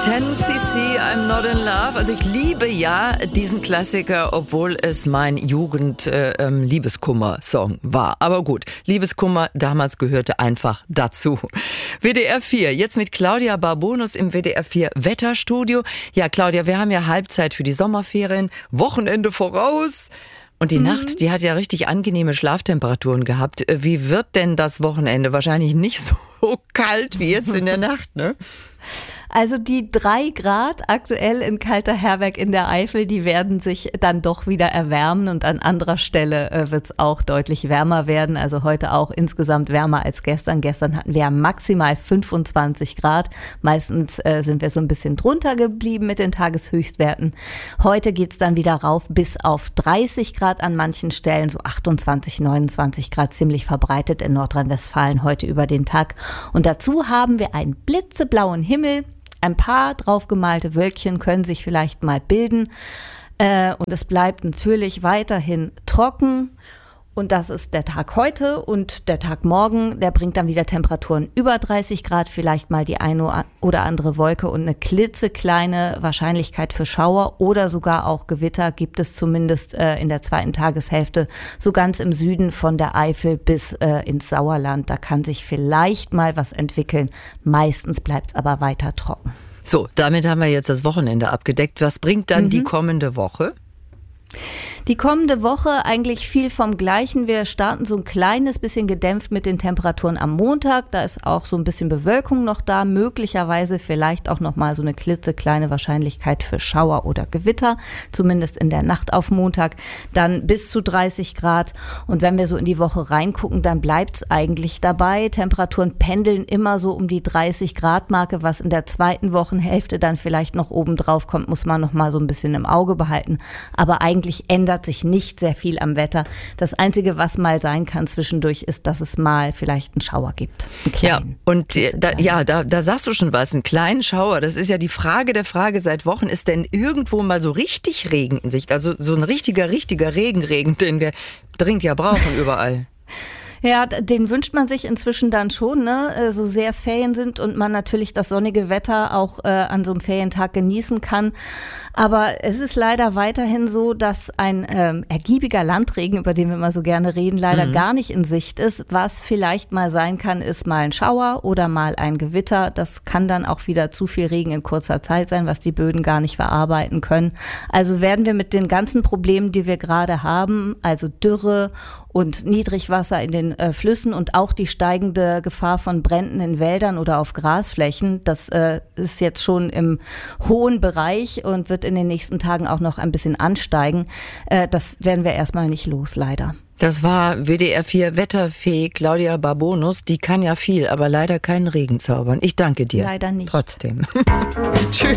10cc, I'm Not in Love. Also ich liebe ja diesen Klassiker, obwohl es mein Jugend-Liebeskummer-Song war. Aber gut, Liebeskummer damals gehörte einfach dazu. WDR 4, jetzt mit Claudia Barbonus im WDR 4 Wetterstudio. Ja, Claudia, wir haben ja Halbzeit für die Sommerferien, Wochenende voraus. Und die Nacht, die hat ja richtig angenehme Schlaftemperaturen gehabt. Wie wird denn das Wochenende? Wahrscheinlich nicht so kalt wie jetzt in der Nacht, ne? Also die 3 Grad aktuell in Kalterherberg in der Eifel, die werden sich dann doch wieder erwärmen und an anderer Stelle wird es auch deutlich wärmer werden. Also heute auch insgesamt wärmer als gestern. Gestern hatten wir ja maximal 25 Grad. Meistens sind wir so ein bisschen drunter geblieben mit den Tageshöchstwerten. Heute geht's dann wieder rauf bis auf 30 Grad an manchen Stellen, so 28, 29 Grad, ziemlich verbreitet in Nordrhein-Westfalen heute über den Tag. Und dazu haben wir einen blitzeblauen Himmel. Ein paar draufgemalte Wölkchen können sich vielleicht mal bilden und es bleibt natürlich weiterhin trocken. Und das ist der Tag heute und der Tag morgen, der bringt dann wieder Temperaturen über 30 Grad, vielleicht mal die eine oder andere Wolke und eine klitzekleine Wahrscheinlichkeit für Schauer oder sogar auch Gewitter gibt es zumindest in der zweiten Tageshälfte, so ganz im Süden von der Eifel bis ins Sauerland. Da kann sich vielleicht mal was entwickeln, meistens bleibt es aber weiter trocken. So, damit haben wir jetzt das Wochenende abgedeckt. Was bringt dann die kommende Woche? Die kommende Woche eigentlich viel vom Gleichen. Wir starten so ein kleines bisschen gedämpft mit den Temperaturen am Montag. Da ist auch so ein bisschen Bewölkung noch da. Möglicherweise vielleicht auch noch mal so eine klitzekleine Wahrscheinlichkeit für Schauer oder Gewitter. Zumindest in der Nacht auf Montag. Dann bis zu 30 Grad. Und wenn wir so in die Woche reingucken, dann bleibt es eigentlich dabei. Temperaturen pendeln immer so um die 30 Grad Marke. Was in der zweiten Wochenhälfte dann vielleicht noch oben drauf kommt, muss man noch mal so ein bisschen im Auge behalten. Aber eigentlich ändert sich nicht sehr viel am Wetter. Das Einzige, was mal sein kann zwischendurch, ist, dass es mal vielleicht einen Schauer gibt. Ja, und da sagst du schon was, einen kleinen Schauer. Das ist ja die Frage der Frage seit Wochen. Ist denn irgendwo mal so richtig Regen in Sicht? Also so ein richtiger Regenregen, den wir dringend ja brauchen überall. Ja, den wünscht man sich inzwischen dann schon, ne? So sehr es Ferien sind und man natürlich das sonnige Wetter auch an so einem Ferientag genießen kann. Aber es ist leider weiterhin so, dass ein ergiebiger Landregen, über den wir immer so gerne reden, leider gar nicht in Sicht ist. Was vielleicht mal sein kann, ist mal ein Schauer oder mal ein Gewitter. Das kann dann auch wieder zu viel Regen in kurzer Zeit sein, was die Böden gar nicht verarbeiten können. Also werden wir mit den ganzen Problemen, die wir gerade haben, also Dürre und Niedrigwasser in den Flüssen und auch die steigende Gefahr von Bränden in Wäldern oder auf Grasflächen, das ist jetzt schon im hohen Bereich und wird in den nächsten Tagen auch noch ein bisschen ansteigen. Das werden wir erstmal nicht los, leider. Das war WDR 4 Wetterfee Claudia Barbonus. Die kann ja viel, aber leider keinen Regen zaubern. Ich danke dir. Leider nicht. Trotzdem. Tschüss.